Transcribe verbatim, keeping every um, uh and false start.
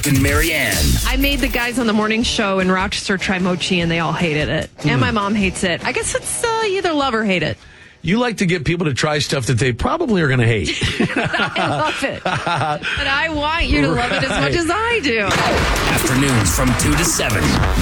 Brooke and Marianne. I made the guys on the morning show in Rochester try mochi, and they all hated it. Mm. And my mom hates it. I guess it's uh, either love or hate it. You like to get people to try stuff that they probably are going to hate. I love it. But I want you to love it as much as I do. Afternoons from two to seven.